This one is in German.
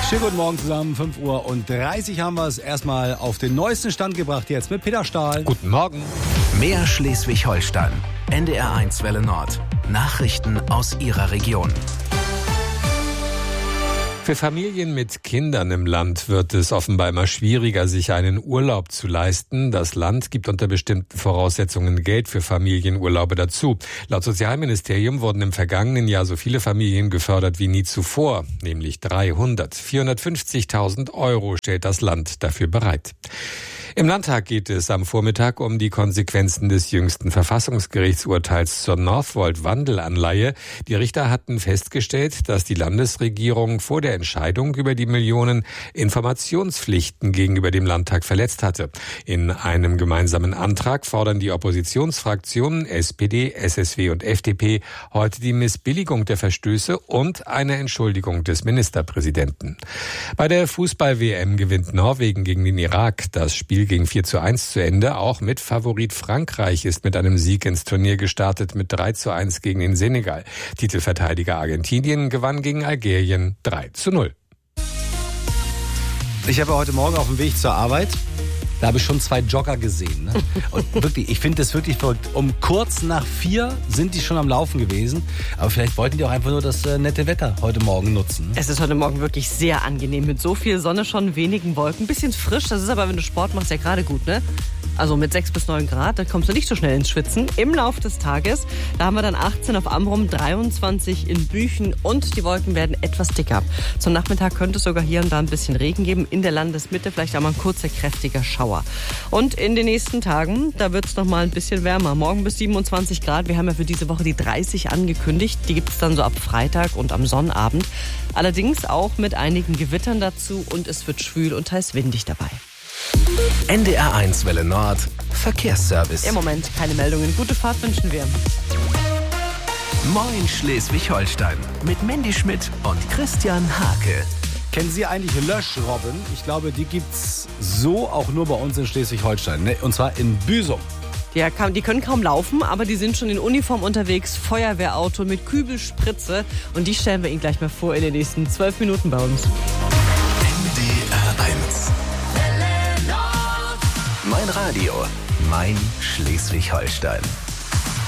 Schönen guten Morgen zusammen, 5:30 Uhr haben wir es erstmal auf den neuesten Stand gebracht, jetzt mit Peter Stahl. Guten Morgen. Mehr Schleswig-Holstein. NDR1 Welle Nord. Nachrichten aus Ihrer Region. Für Familien mit Kindern im Land wird es offenbar immer schwieriger, sich einen Urlaub zu leisten. Das Land gibt unter bestimmten Voraussetzungen Geld für Familienurlaube dazu. Laut Sozialministerium wurden im vergangenen Jahr so viele Familien gefördert wie nie zuvor, nämlich 300. 450.000 € stellt das Land dafür bereit. Im Landtag geht es am Vormittag um die Konsequenzen des jüngsten Verfassungsgerichtsurteils zur Northvolt-Wandelanleihe. Die Richter hatten festgestellt, dass die Landesregierung vor der Entscheidung über die Millionen Informationspflichten gegenüber dem Landtag verletzt hatte. In einem gemeinsamen Antrag fordern die Oppositionsfraktionen SPD, SSW und FDP heute die Missbilligung der Verstöße und eine Entschuldigung des Ministerpräsidenten. Bei der Fußball-WM gewinnt Norwegen gegen den Irak. Das Spiel ging 4:1 zu Ende. Auch Mitfavorit Frankreich ist mit einem Sieg ins Turnier gestartet mit 3:1 gegen den Senegal. Titelverteidiger Argentinien gewann gegen Algerien 3:0. Ich habe heute Morgen auf dem Weg zur Arbeit, da habe ich schon 2 Jogger gesehen. Ne? Und wirklich, ich finde das wirklich verrückt. Um kurz nach 4 sind die schon am Laufen gewesen. Aber vielleicht wollten die auch einfach nur das nette Wetter heute Morgen nutzen. Es ist heute Morgen wirklich sehr angenehm. Mit so viel Sonne schon, wenigen Wolken. Bisschen frisch, das ist aber, wenn du Sport machst, ja gerade gut, ne? Also mit 6 bis 9 Grad, da kommst du nicht so schnell ins Schwitzen. Im Lauf des Tages, da haben wir dann 18 auf Amrum, 23 in Büchen und die Wolken werden etwas dicker. Zum Nachmittag könnte es sogar hier und da ein bisschen Regen geben. In der Landesmitte vielleicht auch mal ein kurzer, kräftiger Schauer. Und in den nächsten Tagen, da wird es noch mal ein bisschen wärmer. Morgen bis 27 Grad. Wir haben ja für diese Woche die 30 angekündigt. Die gibt es dann so ab Freitag und am Sonnabend. Allerdings auch mit einigen Gewittern dazu und es wird schwül und teils windig dabei. NDR1 Welle Nord. Verkehrsservice. Im Moment keine Meldungen. Gute Fahrt wünschen wir. Moin Schleswig-Holstein. Mit Mandy Schmidt und Christian Hake. Kennen Sie eigentlich Löschrobben? Ich glaube, die gibt's so auch nur bei uns in Schleswig-Holstein. Ne? Und zwar in Büsum. Ja, die können kaum laufen, aber die sind schon in Uniform unterwegs. Feuerwehrauto mit Kübelspritze. Und die stellen wir Ihnen gleich mal vor in den nächsten 12 Minuten bei uns. NDR1. Mein Radio, mein Schleswig-Holstein.